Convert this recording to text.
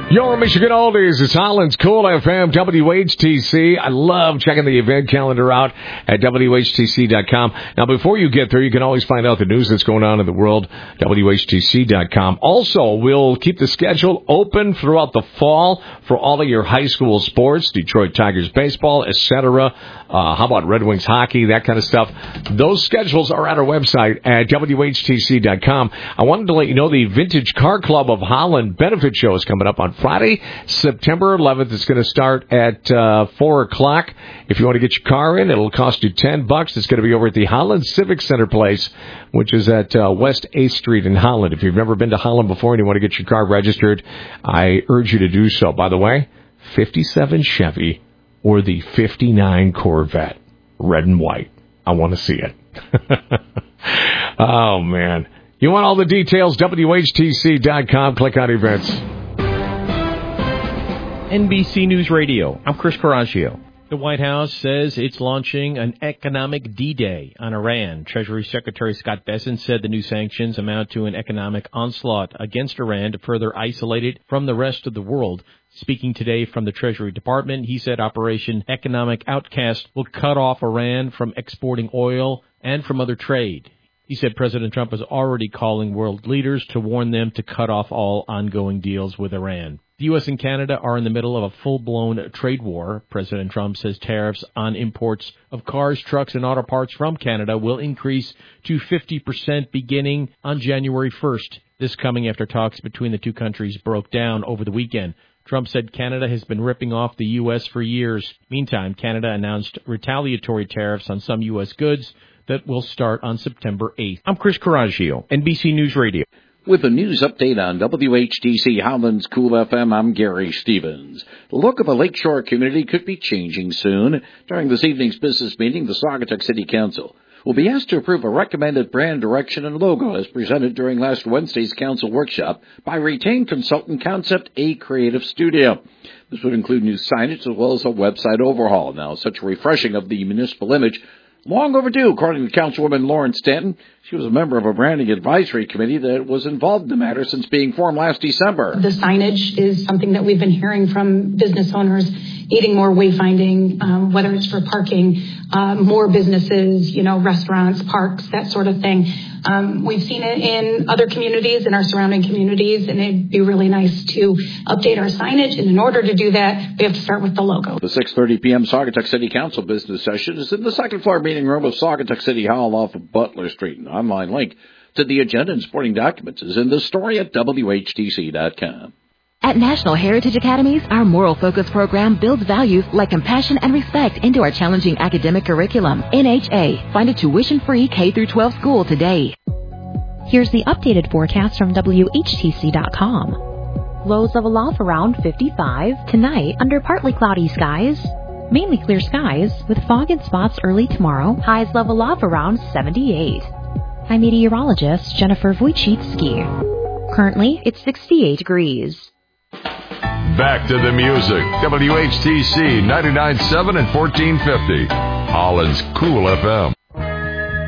Your Michigan Oldies, it's Holland's Cool FM, WHTC. I love checking the event calendar out at WHTC.com. Now, before you get there, you can always find out the news that's going on in the world, WHTC.com. Also, we'll keep the schedule open throughout the fall for all of your high school sports, Detroit Tigers baseball, etc. How about Red Wings hockey, that kind of stuff. Those schedules are at our website at WHTC.com. I wanted to let you know the Vintage Car Club of Holland benefit show is coming up on Friday, September 11th. It's going to start at 4 o'clock. If you want to get your car in, it'll cost you $10. It's going to be over at the Holland Civic Center place, which is at West 8th Street in Holland. If you've never been to Holland before and you want to get your car registered, I urge you to do so. By the way, 57 Chevy or the 59 Corvette, red and white. I want to see it. Oh, man. You want all the details? WHTC.com. Click on events. NBC News Radio. I'm Chris Coraggio. The White House says it's launching an economic D-Day on Iran. Treasury Secretary Scott Bessent said the new sanctions amount to an economic onslaught against Iran to further isolate it from the rest of the world. Speaking today from the Treasury Department, he said Operation Economic Outcast will cut off Iran from exporting oil and from other trade. He said President Trump is already calling world leaders to warn them to cut off all ongoing deals with Iran. The U.S. and Canada are in the middle of a full-blown trade war. President Trump says tariffs on imports of cars, trucks, and auto parts from Canada will increase to 50% beginning on January 1st. This coming after talks between the two countries broke down over the weekend. Trump said Canada has been ripping off the U.S. for years. Meantime, Canada announced retaliatory tariffs on some U.S. goods that will start on September 8th. I'm Chris Coraggio, NBC News Radio. With a news update on WHTC Holland's Cool FM, I'm Gary Stevens. The look of a lakeshore community could be changing soon. During this evening's business meeting, the Saugatuck City Council will be asked to approve a recommended brand direction and logo as presented during last Wednesday's council workshop by retained consultant Concept A Creative Studio. This would include new signage as well as a website overhaul. Now, such a refreshing of the municipal image long overdue, according to Councilwoman Lauren Stanton. She was a member of a branding advisory committee that was involved in the matter since being formed last December. The signage is something that we've been hearing from business owners needing more wayfinding, whether it's for parking, more businesses, restaurants, parks, that sort of thing. We've seen it in other communities, in our surrounding communities, and it'd be really nice to update our signage. And in order to do that, we have to start with the logo. The 6:30 p.m. Saugatuck City Council business session is in the second floor meeting room of Saugatuck City Hall off of Butler Street. An online link to the agenda and supporting documents is in the story at WHTC.com. At National Heritage Academies, our moral focus program builds values like compassion and respect into our challenging academic curriculum. NHA. Find a tuition-free K-12 school today. Here's the updated forecast from WHTC.com. Lows level off around 55. Tonight, under partly cloudy skies. Mainly clear skies, with fog in spots early tomorrow. Highs level off around 78. I'm meteorologist Jennifer Wojcicki. Currently, it's 68 degrees. Back to the music. WHTC 99.7 and 1450. Holland's Cool FM.